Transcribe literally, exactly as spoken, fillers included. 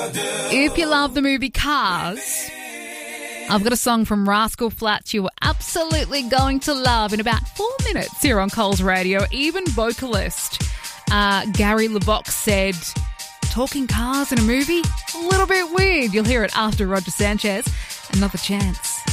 If you love the movie Cars, I've got a song from Rascal Flatts you are absolutely going to love in about four minutes here on Coles Radio. Even vocalist uh, Gary LeBock said, talking cars in a movie? A little bit weird. You'll hear it after Roger Sanchez. Another Chance.